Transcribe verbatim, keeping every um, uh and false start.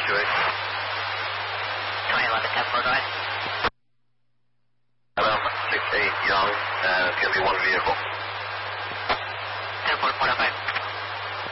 two eight. twenty eleven, ten four, go ahead. Adam, six eight Young, and it's going to be one vehicle.